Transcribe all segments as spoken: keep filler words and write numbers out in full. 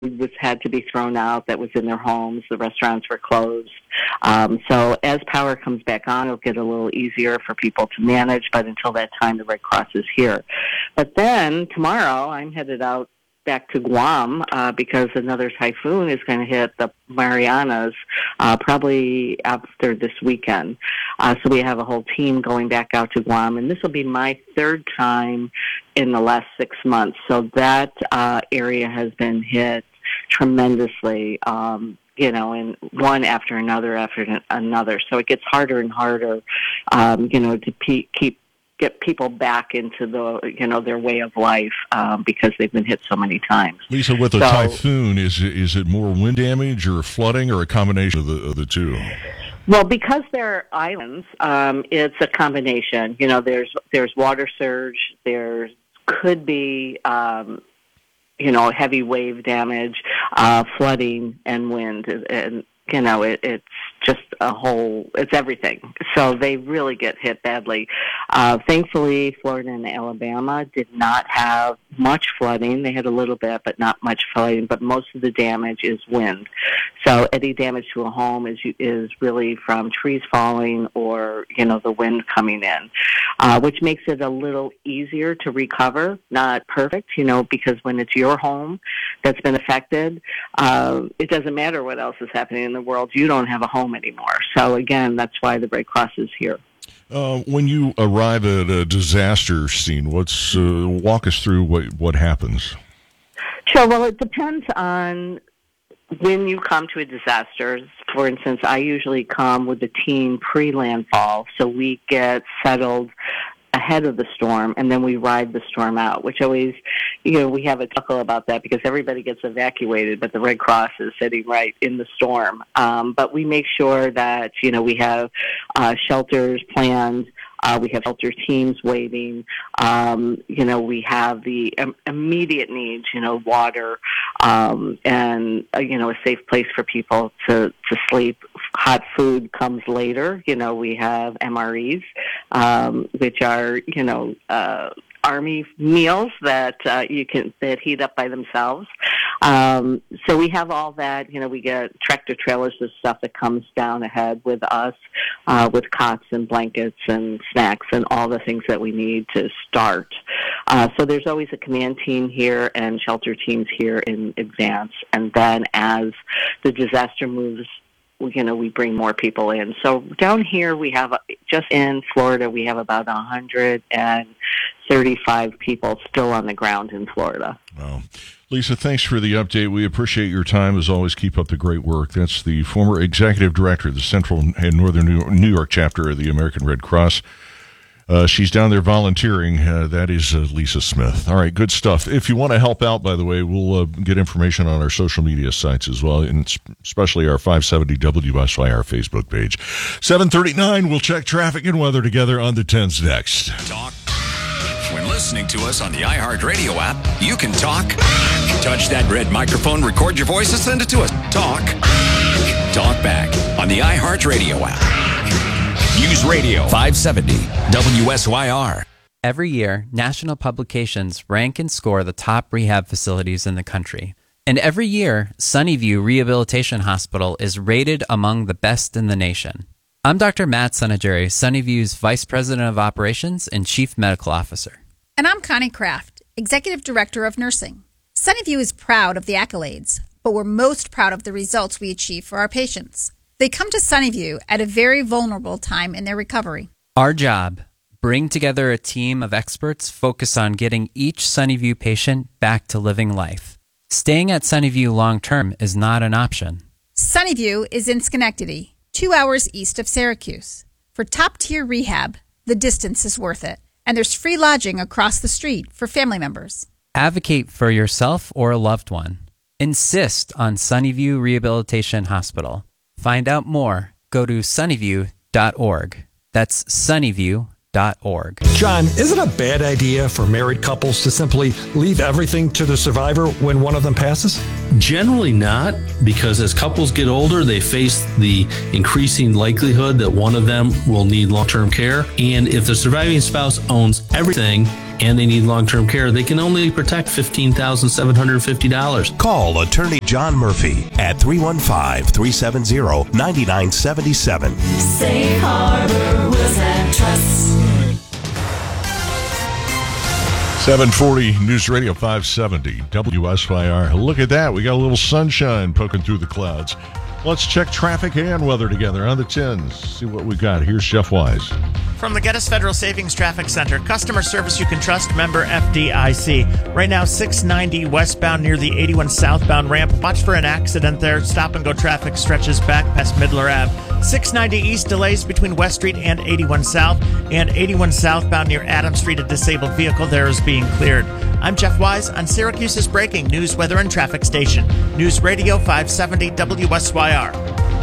was had to be thrown out that was in their homes. The restaurants were closed. Um, so as power comes back on, it'll get a little easier for people to manage, but until that time, the Red Cross is here. But then tomorrow, I'm headed out back to Guam uh, because another typhoon is going to hit the Marianas uh, probably after this weekend. Uh, so we have a whole team going back out to Guam, and this will be my third time in the last six months. So that uh, area has been hit tremendously, um, you know, and one after another after another. So it gets harder and harder, um, you know, to pe- keep get people back into the, you know, their way of life um, because they've been hit so many times. Lisa, with a so, typhoon, is it, is it more wind damage or flooding or a combination of the, of the two? Well, because they're islands, um, it's a combination. You know, there's there's water surge, there could be, um, you know, heavy wave damage, uh, flooding, and wind, and you know, it, it's just a whole, it's everything. So they really get hit badly. Uh, thankfully, Florida and Alabama did not have much flooding. They had a little bit, but not much flooding, but most of the damage is wind. So any damage to a home is is really from trees falling or, you know, the wind coming in, uh, which makes it a little easier to recover. Not perfect, you know, because when it's your home that's been affected, uh, it doesn't matter what else is happening in the world. You don't have a home anymore. So, again, that's why the Red Cross is here. Uh, when you arrive at a disaster scene, what's uh, walk us through what, what happens? Sure. Well, it depends on when you come to a disaster. For instance, I usually come with the team pre-landfall, so we get settled ahead of the storm, and then we ride the storm out, which always, you know, we have a chuckle about that because everybody gets evacuated, but the Red Cross is sitting right in the storm. Um, but we make sure that, you know, we have uh, shelters planned. Uh, we have shelter teams waiting. Um, you know, we have the um, immediate needs, you know, water um, and, uh, you know, a safe place for people to, to sleep. Hot food comes later. You know, we have M R Es, um, which are, you know, uh, Army meals that uh, you can that heat up by themselves. Um, so we have all that. You know, we get tractor trailers of stuff that comes down ahead with us, uh, with cots and blankets and snacks and all the things that we need to start. Uh, so there's always a command team here and shelter teams here in advance. And then as the disaster moves, you know, we bring more people in. So down here we have, just in Florida, we have about one hundred thirty-five people still on the ground in Florida. Wow. Lisa, thanks for the update. We appreciate your time. As always, keep up the great work. That's the former executive director of the Central and Northern New York chapter of the American Red Cross. Uh, she's down there volunteering. Uh, that is uh, Lisa Smith. All right, good stuff. If you want to help out, by the way, we'll uh, get information on our social media sites as well, and especially our five seventy W S Y R Facebook page. seven thirty-nine, we'll check traffic and weather together on the tens next. Talk. When listening to us on the iHeartRadio app, you can talk. Touch that red microphone, record your voice, and send it to us. Talk. Talk back on the iHeartRadio app. News Radio five seventy W S Y R. Every year, national publications rank and score the top rehab facilities in the country. And every year, Sunnyview Rehabilitation Hospital is rated among the best in the nation. I'm Doctor Matt Sunageri, Sunnyview's Vice President of Operations and Chief Medical Officer. And I'm Connie Kraft, Executive Director of Nursing. Sunnyview is proud of the accolades, but we're most proud of the results we achieve for our patients. They come to Sunnyview at a very vulnerable time in their recovery. Our job, bring together a team of experts focused on getting each Sunnyview patient back to living life. Staying at Sunnyview long-term is not an option. Sunnyview is in Schenectady, two hours east of Syracuse. For top-tier rehab, the distance is worth it, and there's free lodging across the street for family members. Advocate for yourself or a loved one. Insist on Sunnyview Rehabilitation Hospital. Find out more. Go to sunnyview dot org. That's sunnyview dot org. John, is it a bad idea for married couples to simply leave everything to the survivor when one of them passes? Generally not, because as couples get older, they face the increasing likelihood that one of them will need long-term care. And if the surviving spouse owns everything, and they need long-term care, they can only protect fifteen thousand seven hundred fifty dollars. Call Attorney John Murphy at three one five, three seven zero, nine nine seven seven. Safe Harbor Wills and Trusts. seven forty News Radio five seventy W S Y R. Look at that. We got a little sunshine poking through the clouds. Let's check traffic and weather together on the tens. See what we got. Here's Jeff Wise. From the Geddes Federal Savings Traffic Center, customer service you can trust, member F D I C. Right now, six ninety westbound near the eighty-one southbound ramp. Watch for an accident there. Stop and go traffic stretches back past Midler Avenue. six ninety east delays between West Street and eighty-one South. And eighty-one southbound near Adams Street, a disabled vehicle there is being cleared. I'm Jeff Wise on Syracuse's breaking news, weather, and traffic station. News Radio five seventy W S Y R.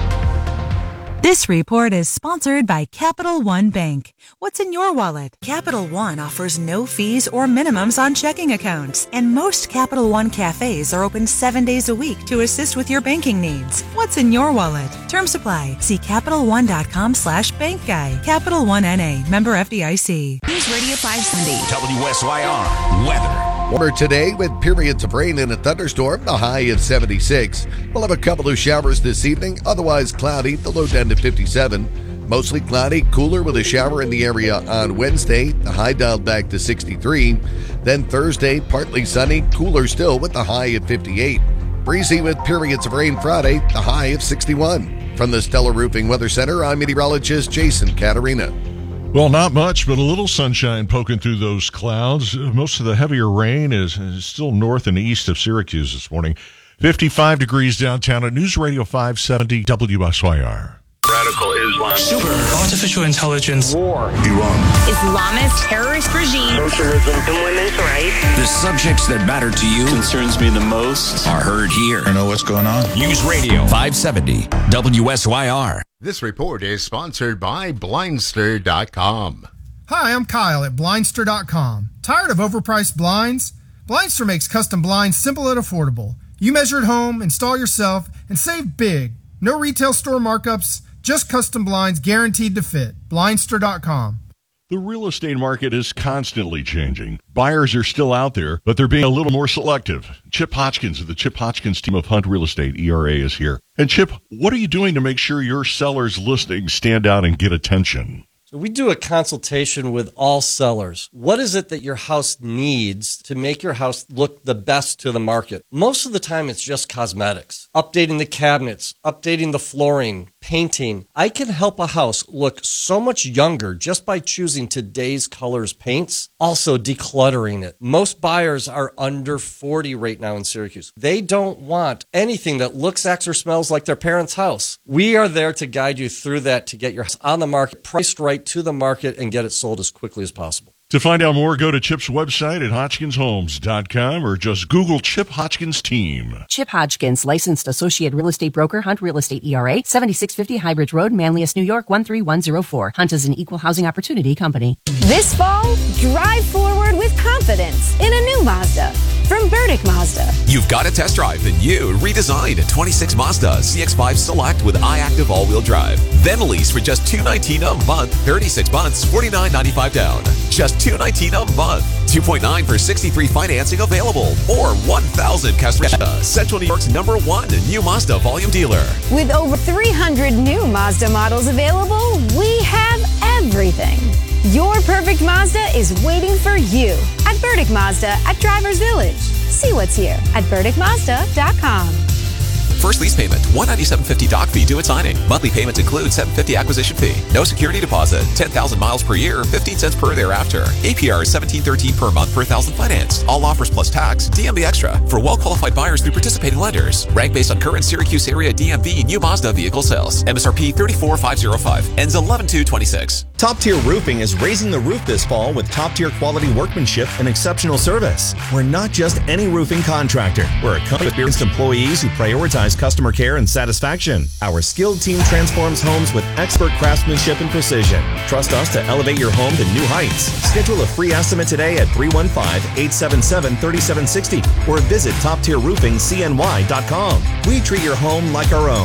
This report is sponsored by Capital One Bank. What's in your wallet? Capital One offers no fees or minimums on checking accounts, and most Capital One cafes are open seven days a week to assist with your banking needs. What's in your wallet? Terms apply. See CapitalOne.com slash bank guy. Capital One N A. Member F D I C. News Radio five seventy. W S Y R weather. Warmer today with periods of rain and a thunderstorm, a high of seventy-six. We'll have a couple of showers this evening, otherwise cloudy, the low down to fifty-seven. Mostly cloudy, cooler with a shower in the area on Wednesday, the high dialed back to sixty-three. Then Thursday, partly sunny, cooler still with the high at fifty-eight. Breezy with periods of rain Friday, the high of sixty-one. From the Stellar Roofing Weather Center, I'm meteorologist Jason Caterina. Well, not much, but a little sunshine poking through those clouds. Most of the heavier rain is, is still north and east of Syracuse this morning. fifty-five degrees downtown at News Radio five seventy W S Y R. Radical Islam. Super. Artificial intelligence. War. Iran. Islamist terrorist regime. Socialism and women's rights. The subjects that matter to you concerns me the most are heard here. I know what's going on. News Radio five seventy W S Y R. This report is sponsored by Blindster dot com. Hi, I'm Kyle at Blindster dot com. Tired of overpriced blinds? Blindster makes custom blinds simple and affordable. You measure at home, install yourself, and save big. No retail store markups, just custom blinds guaranteed to fit. Blindster dot com. The real estate market is constantly changing. Buyers are still out there, but they're being a little more selective. Chip Hodgkins of the Chip Hodgkins team of Hunt Real Estate, E R A, is here. And Chip, what are you doing to make sure your sellers' listings stand out and get attention? So we do a consultation with all sellers. What is it that your house needs to make your house look the best to the market? Most of the time, it's just cosmetics. Updating the cabinets, updating the flooring, painting. I can help a house look so much younger just by choosing today's colors paints. Also, decluttering it. Most buyers are under forty right now in Syracuse. They don't want anything that looks, acts, or smells like their parents' house. We are there to guide you through that to get your house on the market, priced right to the market, and get it sold as quickly as possible. To find out more, go to Chip's website at Hodgkins Homes dot com or just Google Chip Hodgkins Team. Chip Hodgkins, licensed associate real estate broker, Hunt Real Estate E R A, seventy-six fifty Highbridge Road, Manlius, New York, one three one zero four. Hunt is an equal housing opportunity company. This fall, drive forward with confidence in a new Mazda from Burdick Mazda. You've got a test drive the new redesigned twenty-six Mazda C X five Select with iActive all-wheel drive. Then lease for just two hundred nineteen dollars a month, thirty-six months, forty-nine dollars and ninety-five cents down. Just two hundred nineteen dollars a month, two point nine for sixty-three financing available, or one thousand customer. Central New York's number one new Mazda volume dealer. With over three hundred new Mazda models available, we have everything. Your perfect Mazda is waiting for you at Burdick Mazda at Drivers Village. See what's here at Burdick Mazda dot com. First lease payment, one hundred ninety-seven dollars and fifty cents doc fee due at signing. Monthly payments include seven hundred fifty dollars acquisition fee. No security deposit. ten thousand miles per year, fifteen cents per thereafter. A P R is seventeen thirteen per month per thousand financed. All offers plus tax. D M V extra for well-qualified buyers through participating lenders. Rank based on current Syracuse area D M V new Mazda vehicle sales. M S R P thirty-four thousand five hundred five. Ends eleven two twenty-six. Top Tier Roofing is raising the roof this fall with top-tier quality workmanship and exceptional service. We're not just any roofing contractor. We're a company of experienced employees who prioritize customer care and satisfaction. Our skilled team transforms homes with expert craftsmanship and precision. Trust us to elevate your home to new heights. Schedule a free estimate today at three one five, eight seven seven, three seven six zero or visit top tier roofing c n y dot com. We treat your home like our own.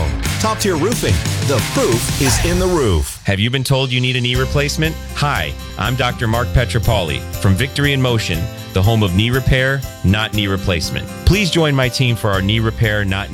Top Tier Roofing. The proof is in the roof. Have you been told you need a knee replacement? Hi, I'm Doctor Mark Petropoli from Victory in Motion, the home of knee repair, not knee replacement. Please join my team for our knee repair, not